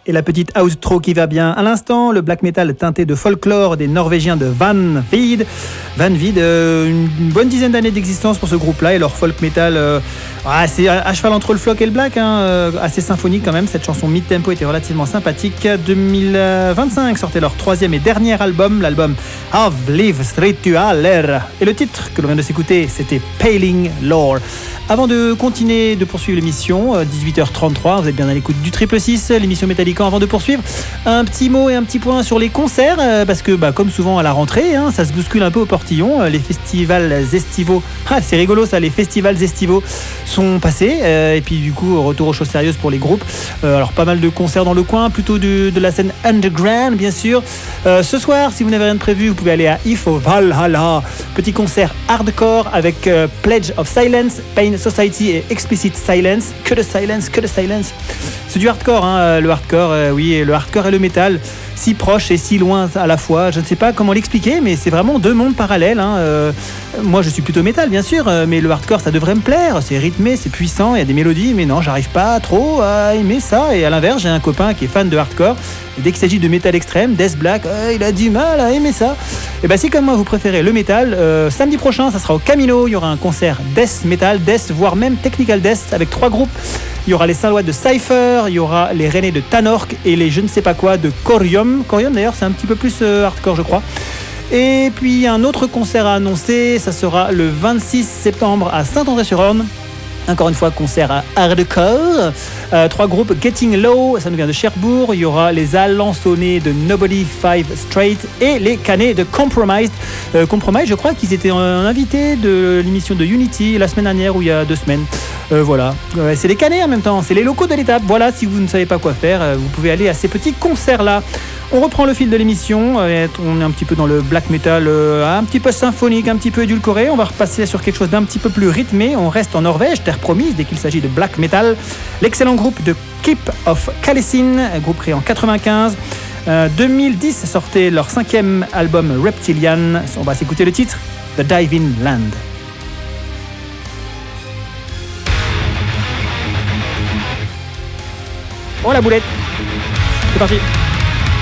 Et la petite outro qui va bien à l'instant, le black metal teinté de folklore des Norvégiens de Van Vide. Van Vide, une bonne dizaine d'années d'existence pour ce groupe-là et leur folk metal, c'est à cheval entre le flock et le black, assez symphonique quand même. Cette chanson mid-tempo était relativement sympathique. 2025 sortait leur troisième et dernier album, l'album Av Livsritualer. Et le titre que l'on vient de s'écouter, c'était Paling Lore. Avant de continuer, de poursuivre l'émission, 18h33, vous êtes bien à l'écoute du 666, l'émission Metallica. Avant de poursuivre, un petit mot et un petit point sur les concerts, parce que comme souvent à la rentrée, ça se bouscule un peu au portillon. Les festivals estivaux, c'est rigolo ça, les festivals estivaux sont passés, et puis du coup, retour aux choses sérieuses pour les groupes. Alors pas mal de concerts dans le coin, plutôt de la scène underground bien sûr. Ce soir, si vous n'avez rien de prévu, vous pouvez aller à IFO Valhalla, petit concert hardcore avec Pledge of Silence, Pain Society et Explicit Silence. Que de silence, que de silence. C'est du hardcore, le hardcore, oui, et le hardcore et le métal, si proches et si loin à la fois. Je ne sais pas comment l'expliquer, mais c'est vraiment deux mondes parallèles. Moi, je suis plutôt métal, bien sûr, mais le hardcore, ça devrait me plaire. C'est rythmé, c'est puissant, il y a des mélodies, mais non, j'arrive pas trop à aimer ça. Et à l'inverse, j'ai un copain qui est fan de hardcore. Et dès qu'il s'agit de métal extrême, death black, il a du mal à aimer ça. Et si comme moi vous préférez le métal, samedi prochain, ça sera au Camino. Il y aura un concert death metal, death, voire même technical death avec 3 groupes. Il y aura les Saint-Lois de Cypher, il y aura les Rennais de Tanork et les je ne sais pas quoi de Corium. Corium d'ailleurs, c'est un petit peu plus hardcore, je crois. Et puis un autre concert à annoncer, ça sera le 26 septembre à Saint-André-sur-Orne. Encore une fois, concert à hardcore. 3 groupes, Getting Low, ça nous vient de Cherbourg. Il y aura les Alençonnais de Nobody Five Straight et les Canets de Compromised. Compromised, je crois qu'ils étaient invités de l'émission de Unity la semaine dernière ou il y a 2 semaines. Voilà, c'est les Canets en même temps, c'est les locaux de l'étape. Voilà, si vous ne savez pas quoi faire, vous pouvez aller à ces petits concerts-là. On reprend le fil de l'émission, on est un petit peu dans le black metal, un petit peu symphonique, un petit peu édulcoré. On va repasser sur quelque chose d'un petit peu plus rythmé. On reste en Norvège, terre promise dès qu'il s'agit de black metal. L'excellent groupe de Keep of Kalesin, groupe créé en 95. 2010 sortait leur 5e album Reptilian. On va s'écouter le titre The Diving Land. Oh la boulette, c'est parti.